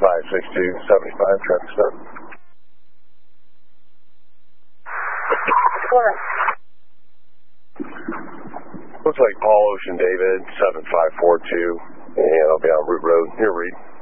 56275, traffic stop. Looks like Paul Ocean David, 7542, and I'll be on Route Road. Here, Reed.